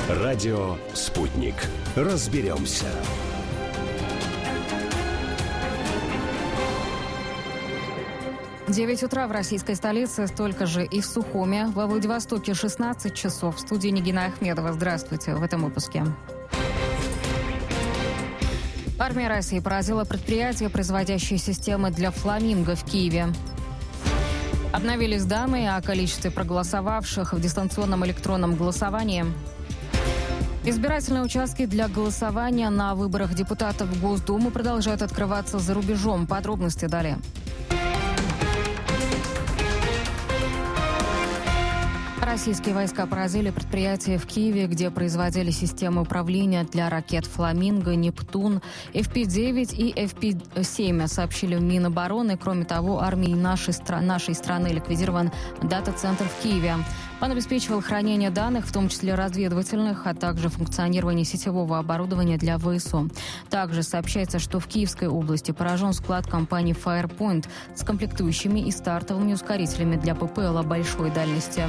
Радио «Спутник». Разберемся. Девять утра в российской столице, столько же и в Сухуме. Во Владивостоке 16 часов. В студии Нигина Ахмедова. Здравствуйте в этом выпуске. Армия России поразила предприятие, производящее системы для «Фламинго» в Киеве. Обновились данные о количестве проголосовавших в дистанционном электронном голосовании. Избирательные участки для голосования на выборах депутатов в Госдуму продолжают открываться за рубежом. Подробности далее. Российские войска поразили предприятие в Киеве, где производили системы управления для ракет «Фламинго», «Нептун», FP-9 и FP-7, сообщили в Минобороны. Кроме того, армией нашей страны ликвидирован дата-центр в Киеве. Он обеспечивал хранение данных, в том числе разведывательных, а также функционирование сетевого оборудования для ВСУ. Также сообщается, что в Киевской области поражен склад компании Firepoint с комплектующими и стартовыми ускорителями для ППЛ большой дальности.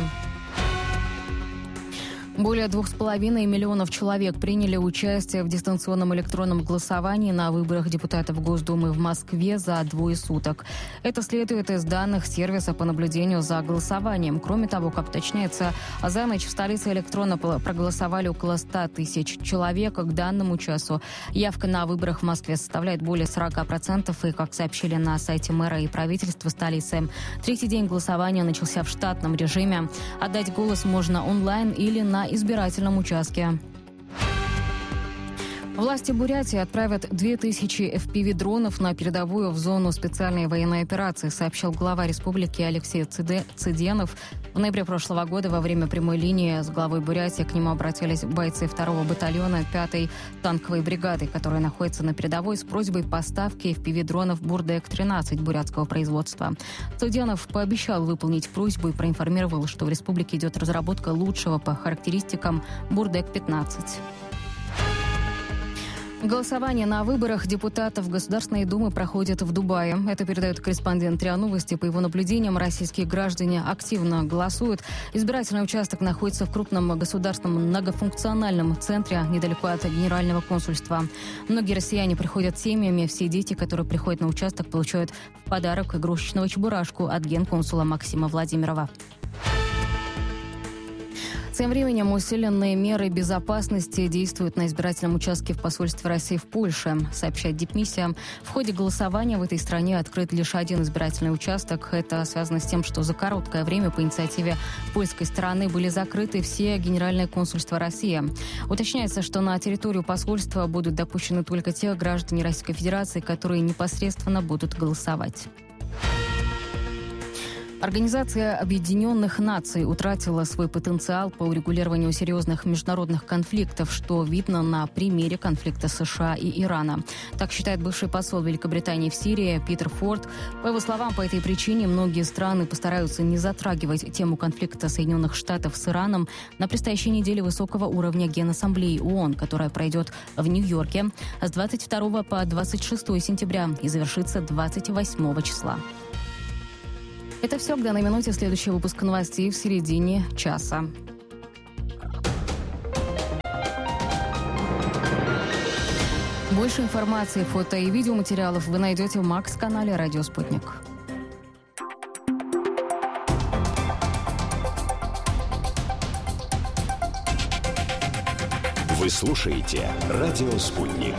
Более 2,5 миллионов человек приняли участие в дистанционном электронном голосовании на выборах депутатов Госдумы в Москве за двое суток. Это следует из данных сервиса по наблюдению за голосованием. Кроме того, как уточняется, за ночь в столице электронно проголосовали около 100 тысяч человек. К данному часу явка на выборах в Москве составляет более 40%. И, как сообщили на сайте мэра и правительства столицы, третий день голосования начался в штатном режиме. Отдать голос можно онлайн или на избирательном участке. Власти Бурятии отправят 2000 FPV-дронов на передовую в зону специальной военной операции, сообщил глава республики Алексей Цыденов. В ноябре прошлого года во время прямой линии с главой Бурятии к нему обратились бойцы 2-го батальона 5-й танковой бригады, которая находится на передовой, с просьбой поставки FPV-дронов Бурдек-13 бурятского производства. Цыденов пообещал выполнить просьбу и проинформировал, что в республике идет разработка лучшего по характеристикам Бурдек-15. Голосование на выборах депутатов Государственной Думы проходит в Дубае. Это передает корреспондент РИА Новости. По его наблюдениям, российские граждане активно голосуют. Избирательный участок находится в крупном государственном многофункциональном центре, недалеко от Генерального консульства. Многие россияне приходят семьями. Все дети, которые приходят на участок, получают в подарок игрушечного чебурашку от генконсула Максима Владимирова. Тем временем усиленные меры безопасности действуют на избирательном участке в посольстве России в Польше, сообщает Дипмиссия. В ходе голосования в этой стране открыт лишь один избирательный участок. Это связано с тем, что за короткое время по инициативе польской стороны были закрыты все генеральные консульства России. Уточняется, что на территорию посольства будут допущены только те граждане Российской Федерации, которые непосредственно будут голосовать. Организация Объединенных Наций утратила свой потенциал по урегулированию серьезных международных конфликтов, что видно на примере конфликта США и Ирана. Так считает бывший посол Великобритании в Сирии Питер Форд. По его словам, по этой причине многие страны постараются не затрагивать тему конфликта Соединенных Штатов с Ираном на предстоящей неделе высокого уровня Генассамблеи ООН, которая пройдет в Нью-Йорке с 22 по 26 сентября и завершится 28 числа. Это все к данной минуте. Следующий выпуск новостей в середине часа. Больше информации, фото и видеоматериалов вы найдете в Макс-канале «Радио Спутник». Вы слушаете «Радио Спутник».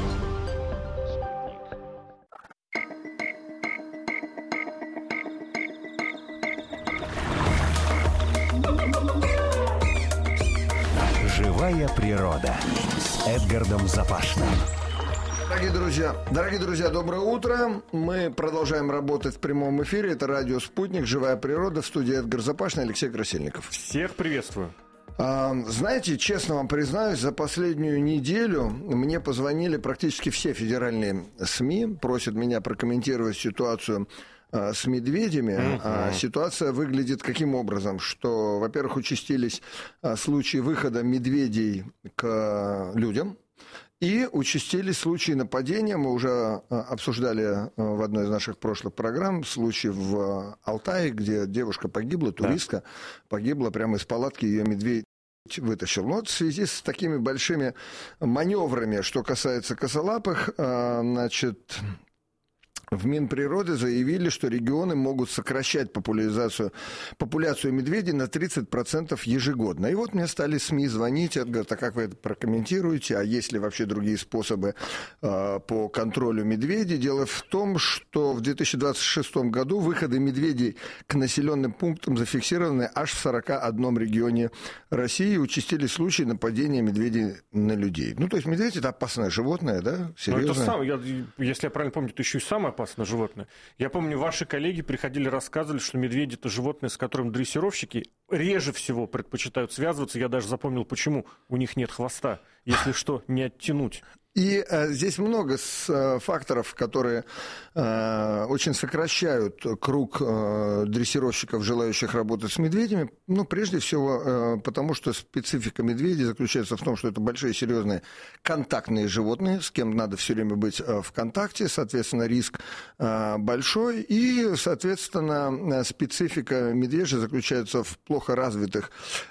Живая природа с Эдгардом Запашным. Дорогие друзья, доброе утро. Мы продолжаем работать в прямом эфире. Это радио «Спутник», «Живая природа», в студии Эдгар Запашный, Алексей Красильников. Всех приветствую. Знаете, честно вам признаюсь, за последнюю неделю мне позвонили практически все федеральные СМИ, просят меня прокомментировать ситуацию с медведями. Ситуация выглядит каким образом, что, во-первых, участились случаи выхода медведей к людям, и участились случаи нападения. Мы уже обсуждали в одной из наших прошлых программ случай в Алтае, где девушка погибла, туристка погибла прямо из палатки, ее медведь вытащил. Но вот в связи с такими большими маневрами, что касается косолапых, значит, в Минприроды заявили, что регионы могут сокращать популяцию медведей на 30% ежегодно. И вот мне стали СМИ звонить, говорят, а как вы это прокомментируете, а есть ли вообще другие способы по контролю медведей? Дело в том, что в 2026 году выходы медведей к населенным пунктам зафиксированы аж в 41 регионе России, участились случаи нападения медведей на людей. Ну, то есть медведь — это опасное животное, да? Серьезно? Если я правильно помню, это еще и самое опасное животное. Я помню, ваши коллеги приходили, рассказывали, что медведь — это животное, с которым дрессировщики реже всего предпочитают связываться. Я даже запомнил, почему. У них нет хвоста. Если что, не оттянуть. И здесь много факторов, которые очень сокращают круг дрессировщиков, желающих работать с медведями. Ну, прежде всего, потому что специфика медведей заключается в том, что это большие, серьезные контактные животные, с кем надо все время быть в контакте, соответственно, риск большой. И, соответственно, специфика медвежья заключается в плохо развитых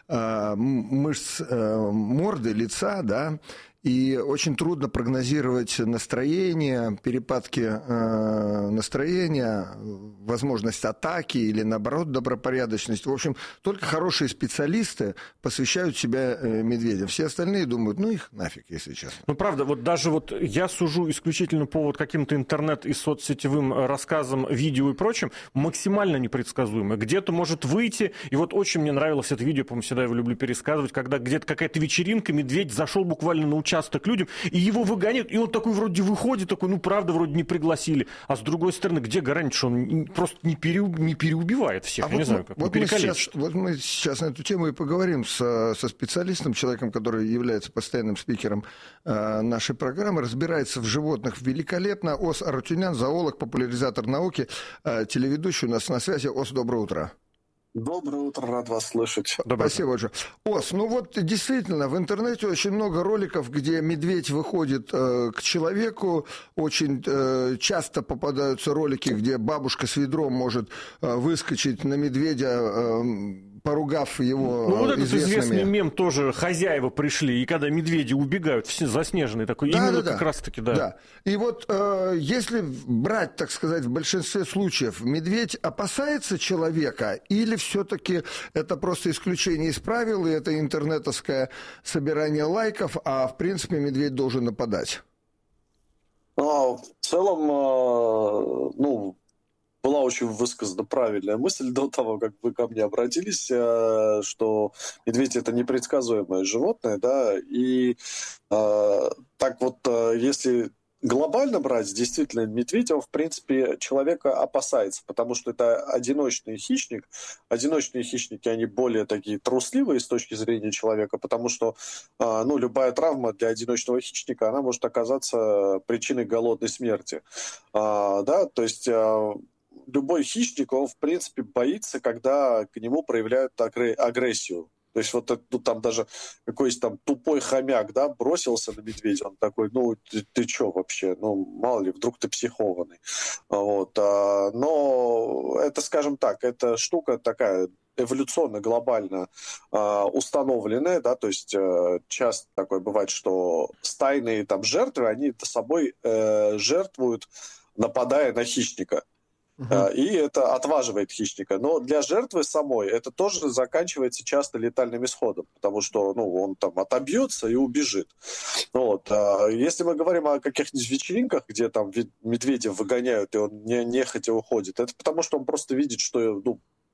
мышц морды, лица, да. И очень трудно прогнозировать настроение, перепадки настроения, возможность атаки или, наоборот, добропорядочность. В общем, только хорошие специалисты посвящают себя медведям. Все остальные думают, ну их нафиг, если честно. Ну, правда, вот даже вот я сужу исключительно по вот каким-то интернет- и соцсетевым рассказам, видео и прочим, максимально непредсказуемо. Где-то может выйти, и вот очень мне нравилось это видео, по-моему, всегда его люблю пересказывать, когда где-то какая-то вечеринка, медведь зашел буквально на участок людям, и его выгоняют, и он такой вроде выходит, такой, ну, правда, вроде не пригласили. А с другой стороны, где гарантия, что он просто не переубивает всех? Я не знаю, как, не перекалечит. Вот мы сейчас на эту тему и поговорим со специалистом, человеком, который является постоянным спикером нашей программы, разбирается в животных великолепно. Ос Арутюнян, зоолог, популяризатор науки, телеведущий у нас на связи. Ос, доброе утро. Доброе утро, рад вас слышать. Спасибо большое. Ос, ну вот действительно, в интернете очень много роликов, где медведь выходит к человеку. Очень часто попадаются ролики, где бабушка с ведром может выскочить на медведя, поругав его ну, вот этот известными... известный мем тоже, хозяева пришли, и когда медведи убегают, все заснеженные, такой, да, именно да, как раз-таки, да. Да. И вот если брать, так сказать, в большинстве случаев, медведь опасается человека, или все-таки это просто исключение из правил, и это интернетовское собирание лайков, а в принципе медведь должен нападать? В целом, была очень высказана правильная мысль до того, как вы ко мне обратились, что медведь — это непредсказуемое животное, да, и так вот, если глобально брать, действительно, медведь, он, в принципе, человека опасается, потому что это одиночный хищник. Одиночные хищники, они более такие трусливые с точки зрения человека, потому что, любая травма для одиночного хищника, она может оказаться причиной голодной смерти, да, то есть... Любой хищник, он, в принципе, боится, когда к нему проявляют агрессию. То есть вот там даже какой-то там тупой хомяк, да, бросился на медведя, он такой, ты чё вообще, мало ли, вдруг ты психованный. Вот. Но это, скажем так, эта штука такая эволюционно, глобально установленная, да, то есть часто такое бывает, что стайные там жертвы, они собой жертвуют, нападая на хищника. И это отваживает хищника. Но для жертвы самой это тоже заканчивается часто летальным исходом, потому что он там отобьется и убежит. Вот. Если мы говорим о каких-нибудь вечеринках, где там медведя выгоняют, и он нехотя уходит, это потому что он просто видит, что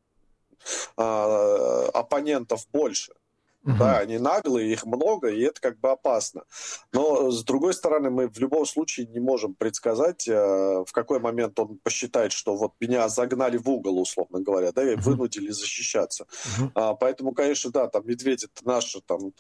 оппонентов больше. Да, они наглые, их много, и это как бы опасно. Но, с другой стороны, мы в любом случае не можем предсказать, в какой момент он посчитает, что вот меня загнали в угол, условно говоря, да, и вынудили защищаться. Поэтому, конечно, да, там медведь — это наше там...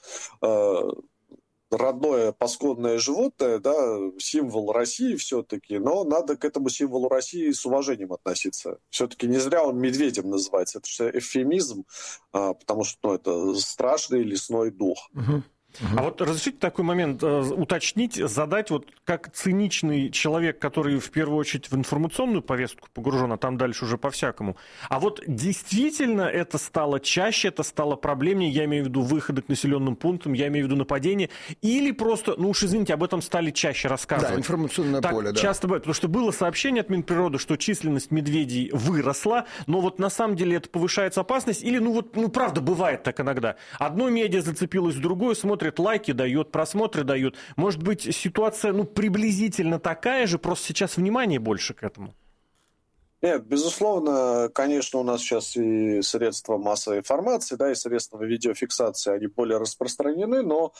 родное пасконное животное, да, символ России все-таки, но надо к этому символу России с уважением относиться. Все-таки не зря он медведем называется. Это же эвфемизм, потому что это страшный лесной дух. А вот разрешите такой момент уточнить, задать, вот как циничный человек, который в первую очередь в информационную повестку погружен, а там дальше уже по-всякому. А вот действительно это стало чаще, это стало проблемнее, я имею в виду выходы к населенным пунктам, я имею в виду нападения, или просто, ну уж извините, об этом стали чаще рассказывать? Да, информационное поле, да. Часто бывает, потому что было сообщение от Минприроды, что численность медведей выросла, но вот на самом деле это повышается опасность, или правда бывает так иногда. Одно медиа зацепилось, другое смотрит, лайки дает, просмотры дает. Может быть, ситуация приблизительно такая же, просто сейчас внимание больше к этому? Нет, безусловно, конечно, у нас сейчас и средства массовой информации, да, и средства видеофиксации, они более распространены, но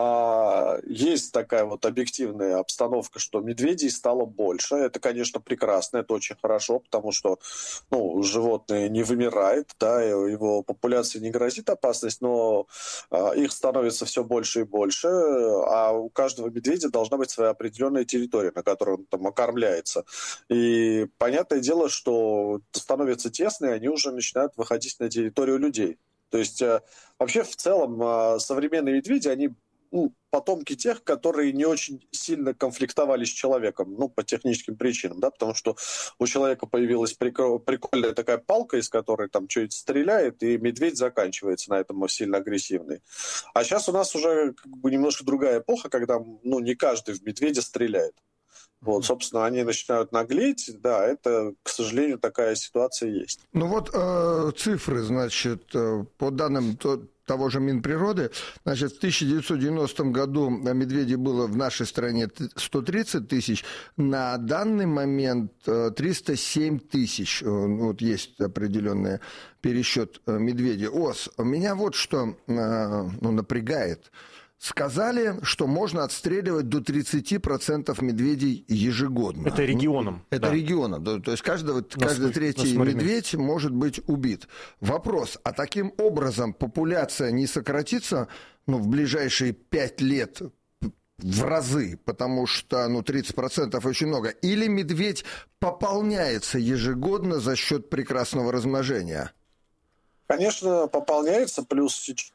есть такая вот объективная обстановка, что медведей стало больше. Это, конечно, прекрасно, это очень хорошо, потому что животное не вымирает, да, его популяции не грозит опасность, но их становится все больше и больше, а у каждого медведя должна быть своя определенная территория, на которой он там окормляется. И понятное дело, что становится тесно, и они уже начинают выходить на территорию людей. То есть вообще в целом современные медведи, они потомки тех, которые не очень сильно конфликтовали с человеком, по техническим причинам, да, потому что у человека появилась прикольная такая палка, из которой там что-нибудь стреляет, и медведь заканчивается на этом сильно агрессивный. А сейчас у нас уже немножко другая эпоха, когда не каждый в медведя стреляет. Вот, собственно, они начинают наглеть, да, это, к сожалению, такая ситуация есть. Цифры, значит, по данным того же Минприроды, значит, в 1990 году медведей было в нашей стране 130 тысяч, на данный момент 307 тысяч, вот есть определенный пересчет медведей. Меня вот что напрягает. Сказали, что можно отстреливать до 30% медведей ежегодно. Это регионом. Это регионом. То есть каждый третий медведь может быть убит. Вопрос, а таким образом популяция не сократится в ближайшие 5 лет в разы, потому что 30% очень много? Или медведь пополняется ежегодно за счет прекрасного размножения? Конечно, пополняется, плюс сейчас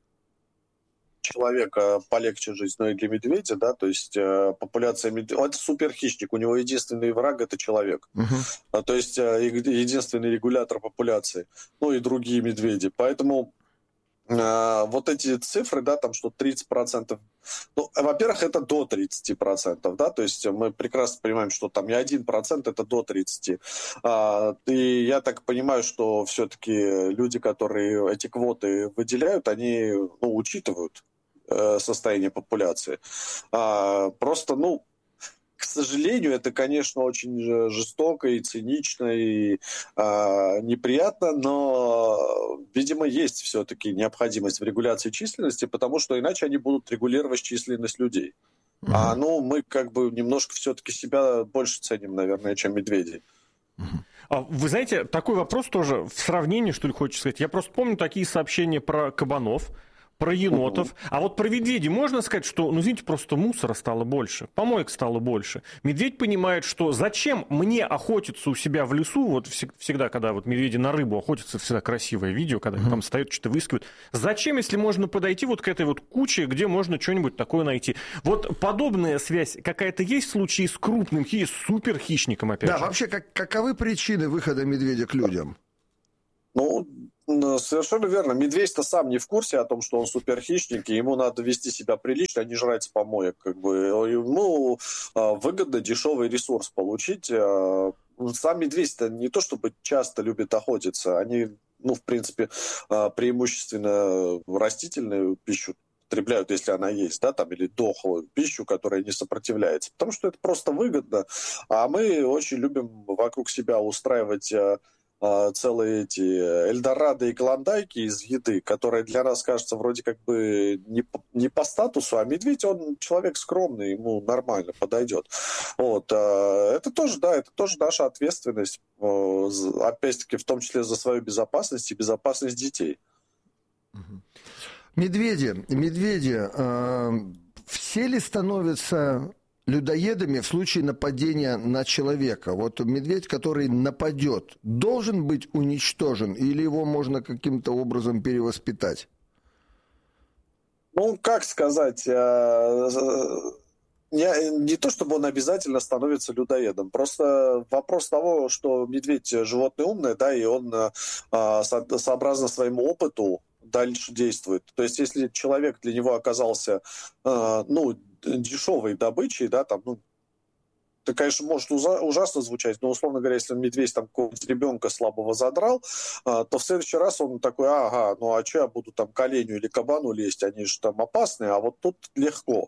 человека полегче жизнь, но и для медведя, да, то есть популяция медведя, это суперхищник, у него единственный враг — это человек, то есть единственный регулятор популяции, и другие медведи, поэтому вот эти цифры, да, там, что 30%, во-первых, это до 30%, да, то есть мы прекрасно понимаем, что там не 1%, это до 30%. И я так понимаю, что все-таки люди, которые эти квоты выделяют, они, учитывают состояние популяции. Просто, к сожалению, это, конечно, очень жестоко и цинично, и неприятно, но, видимо, есть все-таки необходимость в регуляции численности, потому что иначе они будут регулировать численность людей. Мы немножко все-таки себя больше ценим, наверное, чем медведей. Вы знаете, такой вопрос тоже в сравнении, что ли, хочется сказать. Я просто помню такие сообщения про кабанов, про енотов. А вот про медведей можно сказать, что, извините, просто мусора стало больше, помоек стало больше. Медведь понимает, что зачем мне охотиться у себя в лесу, вот всегда, когда вот медведи на рыбу охотятся, всегда красивое видео, когда они там стоят, что-то выискивают. Зачем, если можно подойти вот к этой вот куче, где можно что-нибудь такое найти? Вот подобная связь какая-то есть в случае с крупным, с суперхищником, опять же? Да, вообще, каковы причины выхода медведя к людям? Совершенно верно. Медведь-то сам не в курсе о том, что он суперхищник, и ему надо вести себя прилично, а не жрать с помоек. Ему выгодно дешевый ресурс получить. Сам медведь-то не то чтобы часто любит охотиться. Они, в принципе, преимущественно растительную пищу потребляют, если она есть, да, там, или дохлую пищу, которая не сопротивляется. Потому что это просто выгодно. А мы очень любим вокруг себя устраивать целые эти эльдорадо и клондайки из еды, которые для нас кажется вроде как бы не по статусу, а медведь, он человек скромный, ему нормально подойдет. Это тоже наша ответственность, опять-таки, в том числе за свою безопасность и безопасность детей. Медведи, все ли становятся людоедами в случае нападения на человека? Вот медведь, который нападет, должен быть уничтожен или его можно каким-то образом перевоспитать? Ну, как сказать, не то чтобы он обязательно становится людоедом, просто вопрос того, что медведь животное умное, да, и он сообразно своему опыту дальше действует. То есть, если человек для него оказался, дешевой добычей, да, там, это, конечно, может ужасно звучать, но, условно говоря, если медведь там какого-нибудь ребенка слабого задрал, то в следующий раз он такой, а что я буду там к оленю или кабану лезть, они же там опасные, а вот тут легко.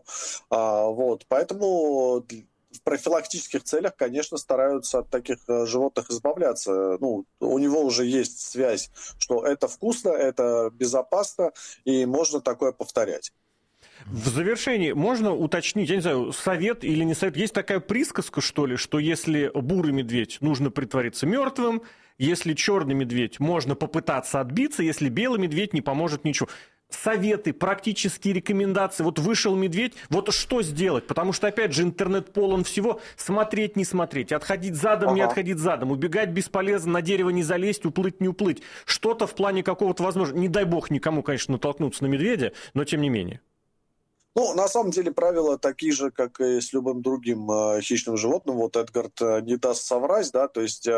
Поэтому в профилактических целях, конечно, стараются от таких животных избавляться. У него уже есть связь, что это вкусно, это безопасно, и можно такое повторять. В завершении можно уточнить, я не знаю, совет или не совет, есть такая присказка, что ли, что если бурый медведь, нужно притвориться мертвым, если черный медведь, можно попытаться отбиться, если белый медведь, не поможет ничего. Советы, практические рекомендации. Вот вышел медведь, вот что сделать? Потому что, опять же, интернет полон всего. Смотреть, не смотреть, отходить задом, не отходить задом, убегать бесполезно, на дерево не залезть, уплыть, не уплыть. Что-то в плане какого-то возможного. Не дай бог никому, конечно, натолкнуться на медведя, но тем не менее. На самом деле правила такие же, как и с любым другим хищным животным. Вот Эдгард не даст соврать, да, то есть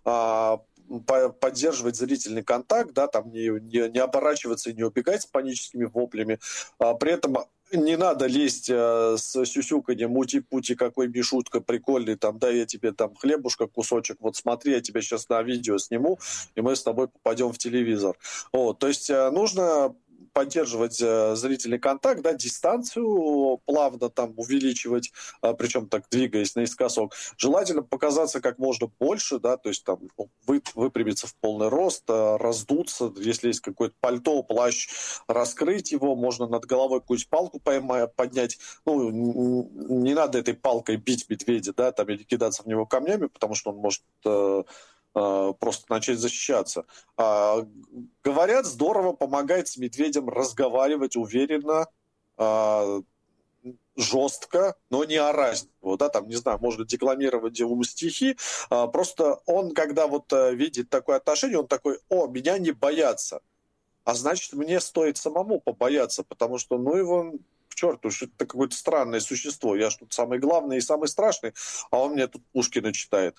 поддерживать зрительный контакт, да, там не оборачиваться и не убегать с паническими воплями. При этом не надо лезть с сюсюканьем, мути-пути, какой мишутка прикольный, там, да, я тебе там хлебушка, кусочек, вот смотри, я тебя сейчас на видео сниму, и мы с тобой попадем в телевизор. То есть нужно поддерживать зрительный контакт, да, дистанцию плавно там увеличивать, причем так двигаясь наискосок. Желательно показаться как можно больше, да, то есть там выпрямиться в полный рост, раздуться, если есть какое-то пальто, плащ, раскрыть его, можно над головой какую-нибудь палку поднять. Не надо этой палкой бить медведя, да, там, или кидаться в него камнями, потому что он может просто начать защищаться. Говорят, здорово помогает с медведем разговаривать уверенно, жестко, но не орать. Да, там, не знаю, можно декламировать ему стихи. Просто он, когда вот видит такое отношение, он такой: меня не боятся. А значит, мне стоит самому побояться, потому что, его к черту, что это какое-то странное существо. Я ж тут самый главный и самый страшный, а он мне тут Пушкина читает.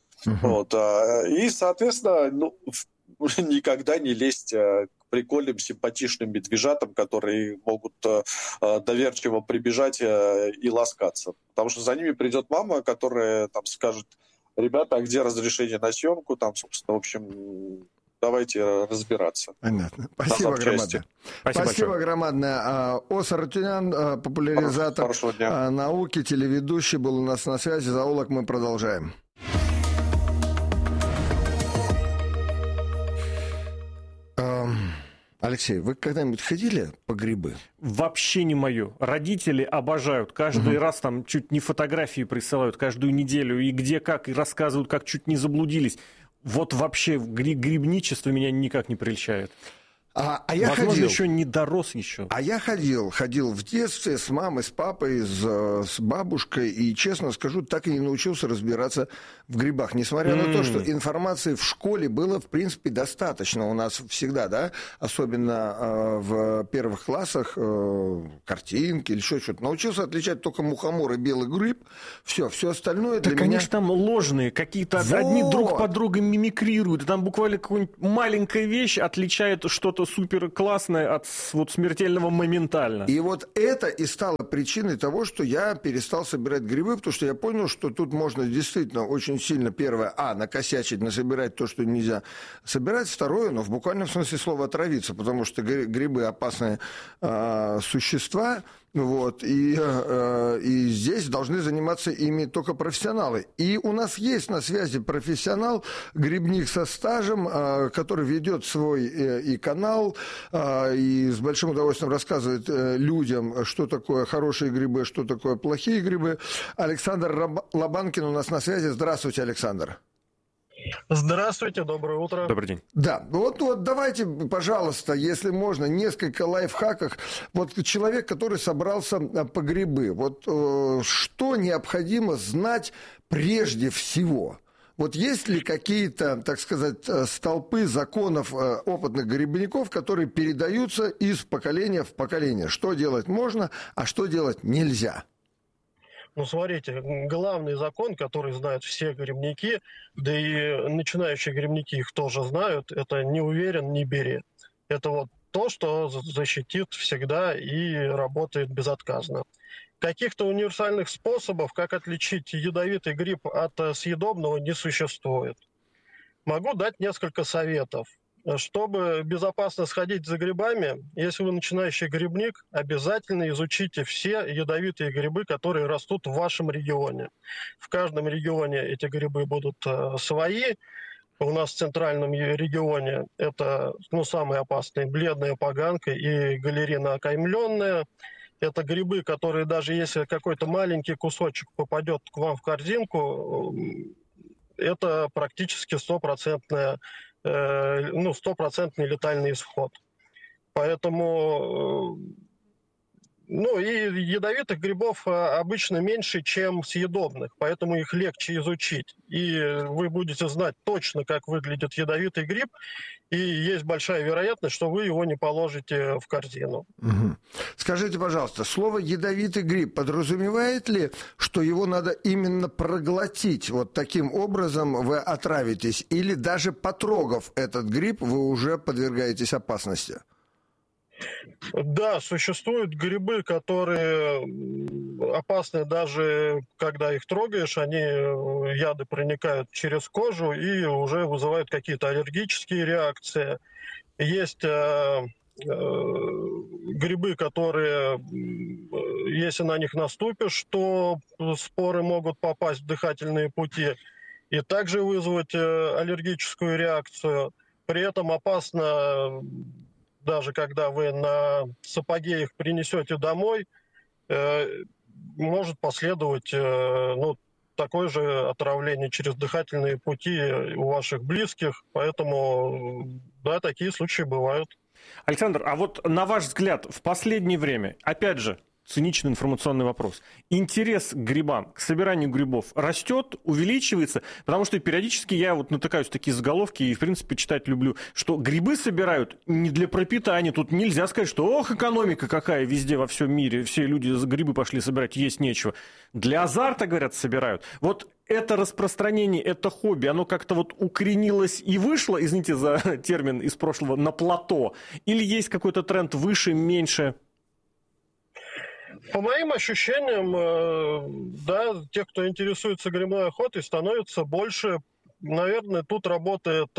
И, соответственно, никогда не лезть к прикольным, симпатичным медвежатам, которые могут доверчиво прибежать и ласкаться. Потому что за ними придет мама, которая там скажет: ребята, а где разрешение на съемку? Там, собственно, в общем, давайте разбираться. Понятно. Спасибо громадное. Спасибо громадное. Оса Рутюнян, популяризатор науки, телеведущий, был у нас на связи. Зоолог, мы продолжаем. Алексей, вы когда-нибудь ходили по грибы? Вообще не мое. Родители обожают. Каждый раз там чуть не фотографии присылают каждую неделю. И где как, и рассказывают, как чуть не заблудились. Вот вообще грибничество меня никак не прельщает. Я возможно, еще не дорос еще. А я ходил в детстве с мамой, с папой, с бабушкой, и, честно скажу, так и не научился разбираться в грибах. Несмотря на то, что информации в школе было, в принципе, достаточно у нас всегда, да, особенно в первых классах, картинки или еще что-то. Научился отличать только мухомор и белый гриб. Все остальное для меня... Конечно, там ложные, какие-то одни друг под другом мимикрируют. Там буквально какая-нибудь маленькая вещь отличает что-то супер классное от смертельного моментально. И вот это и стало причиной того, что я перестал собирать грибы, потому что я понял, что тут можно действительно очень сильно, первое, накосячить, насобирать то, что нельзя собирать, второе, в буквальном смысле слова отравиться, потому что грибы опасные существа. И здесь должны заниматься ими только профессионалы. И у нас есть на связи профессионал, грибник со стажем, который ведет свой и канал, и с большим удовольствием рассказывает людям, что такое хорошие грибы, что такое плохие грибы. Александр Лобанкин у нас на связи. Здравствуйте, Александр. Здравствуйте, доброе утро. Добрый день. Да, вот давайте, пожалуйста, если можно, несколько лайфхаков. Вот человек, который собрался по грибы, что необходимо знать прежде всего? Вот есть ли какие-то, так сказать, столпы законов опытных грибников, которые передаются из поколения в поколение? Что делать можно, а что делать нельзя? Ну, смотрите, главный закон, который знают все грибники, да и начинающие грибники их тоже знают, это «не уверен, не бери». Это вот то, что защитит всегда и работает безотказно. Каких-то универсальных способов, как отличить ядовитый гриб от съедобного, не существует. Могу дать несколько советов. Чтобы безопасно сходить за грибами, если вы начинающий грибник, обязательно изучите все ядовитые грибы, которые растут в вашем регионе. В каждом регионе эти грибы будут свои. У нас в центральном регионе это самые опасные бледная поганка и галерина окаймленная. Это грибы, которые даже если какой-то маленький кусочек попадет к вам в корзинку, это практически стопроцентный летальный исход. Поэтому, и ядовитых грибов обычно меньше, чем съедобных, поэтому их легче изучить. И вы будете знать точно, как выглядит ядовитый гриб, и есть большая вероятность, что вы его не положите в корзину. Угу. Скажите, пожалуйста, слово «ядовитый гриб» подразумевает ли, что его надо именно проглотить? Вот таким образом вы отравитесь? Или даже потрогав этот гриб, вы уже подвергаетесь опасности? Да, существуют грибы, которые опасны даже когда их трогаешь, яды проникают через кожу и уже вызывают какие-то аллергические реакции. Есть грибы, которые, если на них наступишь, то споры могут попасть в дыхательные пути и также вызвать аллергическую реакцию. При этом опасно, даже когда вы на сапоге их принесете домой, может последовать такое же отравление через дыхательные пути у ваших близких. Поэтому, да, такие случаи бывают. Александр, а вот на ваш взгляд, в последнее время, опять же, циничный информационный вопрос. Интерес к грибам, к собиранию грибов растет, увеличивается, потому что периодически я натыкаюсь на такие заголовки и, в принципе, читать люблю, что грибы собирают не для пропитания. Тут нельзя сказать, что ох, экономика какая везде во всем мире, все люди грибы пошли собирать, есть нечего. Для азарта, говорят, собирают. Вот это распространение, это хобби, оно как-то укоренилось и вышло, извините за термин из прошлого, на плато? Или есть какой-то тренд выше, меньше? По моим ощущениям, да, те, кто интересуется грибной охотой, становится больше. Наверное, тут работает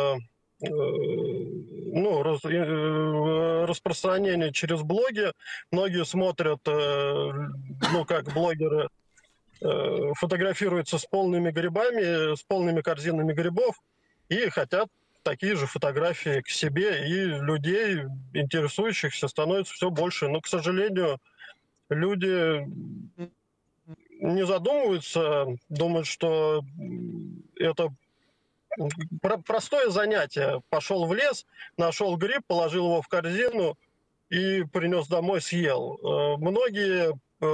распространение через блоги. Многие смотрят, как блогеры фотографируются с полными грибами, с полными корзинами грибов и хотят такие же фотографии к себе. И людей, интересующихся, становится все больше. Но, к сожалению, люди не задумываются, думают, что это простое занятие. Пошел в лес, нашел гриб, положил его в корзину и принес домой, съел. Многие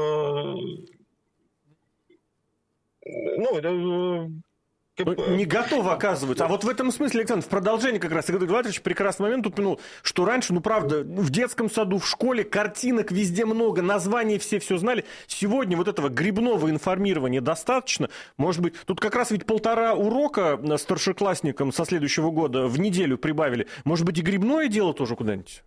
не готовы, оказывается. А вот в этом смысле, Александр, в продолжении как раз Игорь Владимирович прекрасный момент упомянул, что раньше, правда, в детском саду, в школе картинок везде много, названий все знали. Сегодня вот этого грибного информирования достаточно. Может быть, тут как раз ведь 1,5 урока старшеклассникам со следующего года в неделю прибавили. Может быть, и грибное дело тоже куда-нибудь?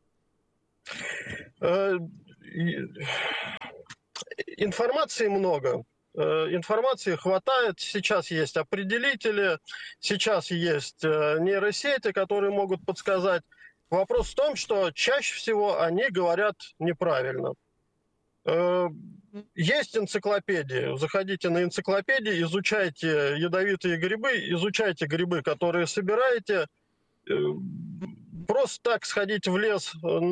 Информации много. Информации хватает, сейчас есть определители, сейчас есть нейросети, которые могут подсказать. Вопрос в том, что чаще всего они говорят неправильно. Есть энциклопедии, заходите на энциклопедии, изучайте ядовитые грибы, изучайте грибы, которые собираете. Просто так сходить в лес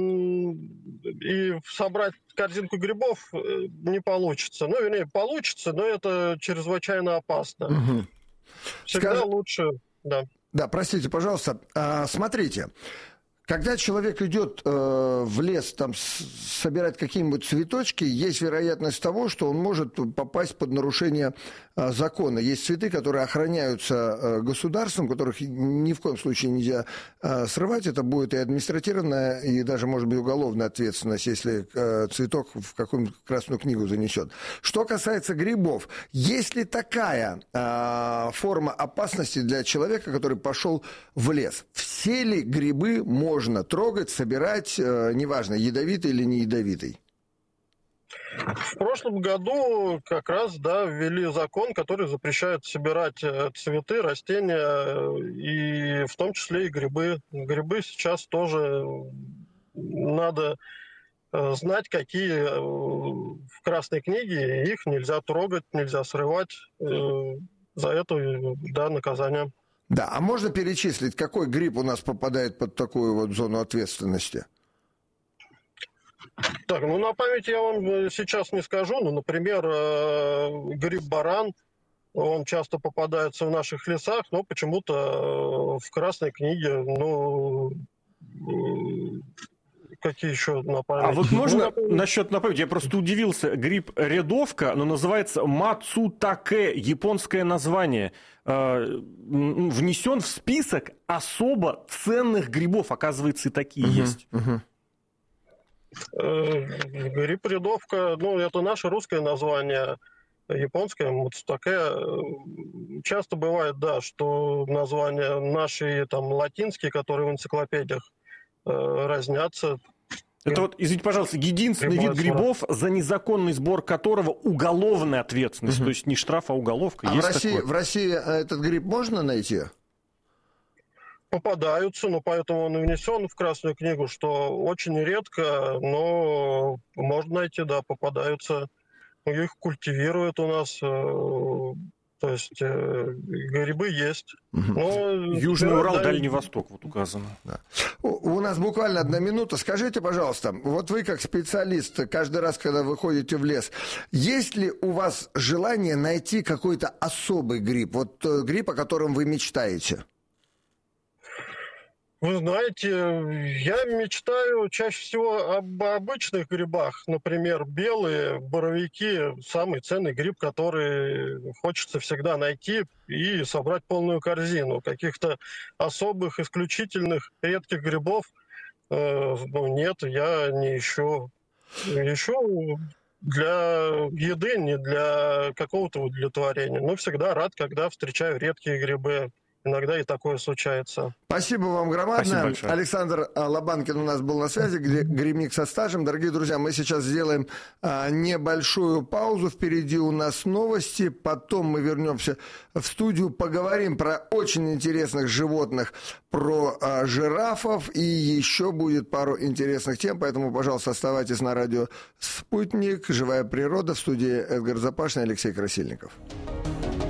и собрать корзинку грибов не получится. Получится, но это чрезвычайно опасно. Угу. Всегда лучше, да. Да, простите, пожалуйста. Смотрите, Когда человек идет в лес там собирать какие-нибудь цветочки, есть вероятность того, что он может попасть под нарушение закона. Есть цветы, которые охраняются государством, которых ни в коем случае нельзя срывать. Это будет и административная, и даже, может быть, уголовная ответственность, если цветок в какую-нибудь красную книгу занесет. Что касается грибов, есть ли такая форма опасности для человека, который пошел в лес? Все ли грибы можно трогать, собирать, неважно, ядовитый или не ядовитый? В прошлом году как раз, да, ввели закон, который запрещает собирать цветы, растения, и в том числе и грибы. Грибы сейчас тоже надо знать, какие в Красной книге, их нельзя трогать, нельзя срывать. За это, да, наказание. Да, а можно перечислить, какой гриб у нас попадает под такую вот зону ответственности? Так, ну на память я вам сейчас не скажу, но, например, гриб-баран, он часто попадается в наших лесах, но почему-то в Красной книге, ну, какие еще на память? А вот можно насчет на память? Я просто удивился. Гриб рядовка, но называется мацутаке, японское название. Внесен в список особо ценных грибов. Оказывается, и такие есть. Гриб рядовка, ну, это наше русское название, японское мацутаке. Часто бывает, да, что названия наши, там, латинские, которые в энциклопедиях разнятся. Это вот, извините, пожалуйста, единственный вид грибов, за незаконный сбор которого уголовная ответственность. То есть не штраф, а уголовка. А в России этот гриб можно найти? Попадаются, но поэтому он и внесен в Красную книгу, что очень редко, но можно найти, да, попадаются. Их культивируют у нас. То есть грибы есть. Но, Южный Урал, Дальний Восток вот указано. Да. У нас буквально 1 минута. Скажите, пожалуйста, вот вы как специалист, каждый раз, когда вы ходите в лес, есть ли у вас желание найти какой-то особый гриб? Вот гриб, о котором вы мечтаете? Вы знаете, я мечтаю чаще всего об обычных грибах. Например, белые боровики – самый ценный гриб, который хочется всегда найти и собрать полную корзину. Каких-то особых, исключительных, редких грибов нет, я не ищу. Ищу для еды, не для какого-то удовлетворения. Но всегда рад, когда встречаю редкие грибы. Иногда и такое случается. Спасибо вам громадное. Александр Лобанкин у нас был на связи, грибник со стажем. Дорогие друзья, мы сейчас сделаем небольшую паузу. Впереди у нас новости. Потом мы вернемся в студию, поговорим про очень интересных животных, про жирафов. И еще будет пару интересных тем. Поэтому, пожалуйста, оставайтесь на радио «Спутник». Живая природа. В студии Эдгар Запашный, Алексей Красильников.